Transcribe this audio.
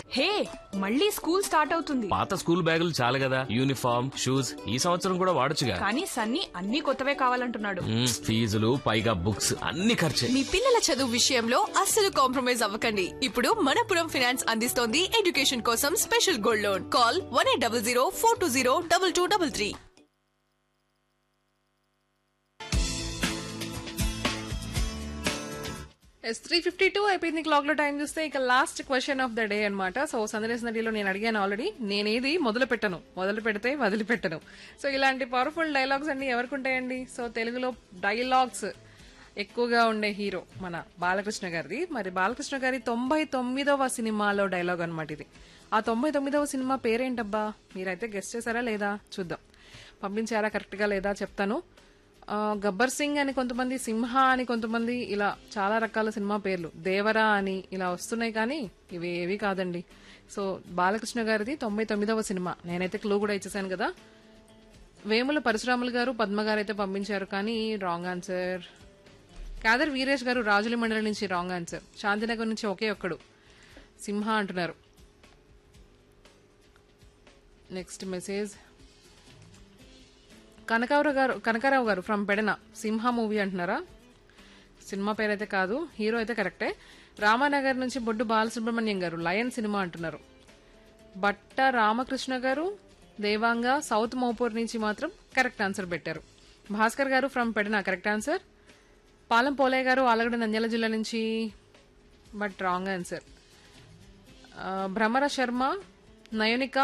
హే, మళ్ళీ school start అవుతుంది. పాత స్కూల్ బ్యాగులు చాలు కదా, యూనిఫామ్ షూస్ ఈ సంవత్సరం కూడా వాడొచ్చుగా. కానీ సన్నీ అన్ని కొత్తవే కావాలంటున్నాడు. ఫీజులు పైగా బుక్స్ అన్ని ఖర్చే. మీ పిల్లల చదువు విషయంలో అస్సలు కాంప్రమైజ్ అవ్వకండి. ఇప్పుడు మనపురం ఫైనాన్స్ అందిస్తోంది ఎడ్యుకేషన్ కోసం special gold loan. Call 1800 420 2233. S3:52 అయిపోయింది క్లాక్ లో. టైం చూస్తే ఇక last question of the day అనమాట. సో సందేశ్ నదిలో నేను అడిగాను ఆల్రెడీ, నేనేది మొదలు పెడితే వదిలిపెట్టను. సో ఇలాంటి పవర్ఫుల్ డైలాగ్స్ అన్ని ఎవరికి ఉంటాయండి? సో తెలుగులో డైలాగ్స్ ఎక్కువగా ఉండే హీరో మన బాలకృష్ణ గారిది. మరి బాలకృష్ణ గారి 99వ సినిమాలో డైలాగ్ అనమాట ఇది. ఆ 99వ సినిమా పేరేంటబ్బా? మీరైతే గెస్ట్ చేశారా లేదా చూద్దాం. పంపించారా కరెక్ట్ గా లేదా చెప్తాను. గబ్బర్ సింగ్ అని కొంతమంది, సింహ అని కొంతమంది, ఇలా చాలా రకాల సినిమా పేర్లు, దేవరా అని ఇలా వస్తున్నాయి. కానీ ఇవి ఏవి కాదండి. సో బాలకృష్ణ గారిది 99వ సినిమా. నేనైతే క్లూ కూడా ఇచ్చేసాను కదా. వేముల పరశురాములు గారు, పద్మ గారు అయితే పంపించారు కానీ రాంగ్ ఆన్సర్. కాదర్ వీరేష్ గారు రాజుల మండలి నుంచి రాంగ్ ఆన్సర్. శాంతినగర్ నుంచి ఒకే ఒక్కడు సింహ అంటున్నారు. నెక్స్ట్ మెసేజ్ కనకారావు గారు ఫ్రమ్ పెడన, సింహ మూవీ అంటున్నారా? సినిమా పేరైతే కాదు, హీరో అయితే కరెక్టే. రామానగర్ నుంచి బొడ్డు బాలసుబ్రహ్మణ్యం గారు లయన్ సినిమా అంటున్నారు. బట్ట రామకృష్ణ గారు దేవాంగ సౌత్ మోపూర్ నుంచి మాత్రం కరెక్ట్ ఆన్సర్ పెట్టారు. భాస్కర్ గారు from Pedana correct answer. Palem Polayya గారు ఆలగడ్డ నంద్యాల జిల్లా నుంచి but wrong answer. Bhramara Sharma, Nayonika